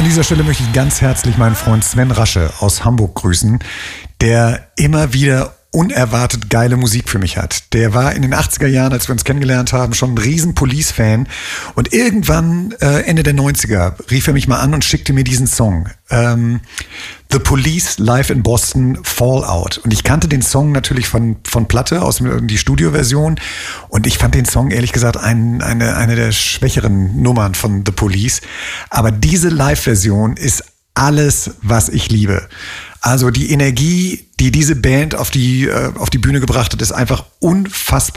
An dieser Stelle möchte ich ganz herzlich meinen Freund Sven Rasche aus Hamburg grüßen, der immer wieder unerwartet geile Musik für mich hat. Der war in den 80er Jahren, als wir uns kennengelernt haben, schon ein riesen Police-Fan. Und irgendwann, Ende der 90er, rief er mich mal an und schickte mir diesen Song. The Police live in Boston, Fallout. Und ich kannte den Song natürlich von Platte, aus die Studioversion. Und ich fand den Song, ehrlich gesagt, eine der schwächeren Nummern von The Police. Aber diese Live-Version ist alles, was ich liebe. Also die Energie, die diese Band auf die Bühne gebracht hat, ist einfach unfassbar.